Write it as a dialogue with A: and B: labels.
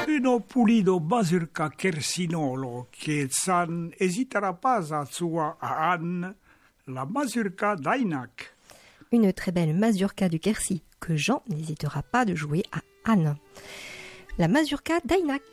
A: Uno pulido mazurka kersinolo che San hésitera pas à sua a Anne, la mazurka d'Ainak.
B: Une très belle mazurka du Quercy que Jean n'hésitera pas de jouer à Anne. La mazurka d'Ainak.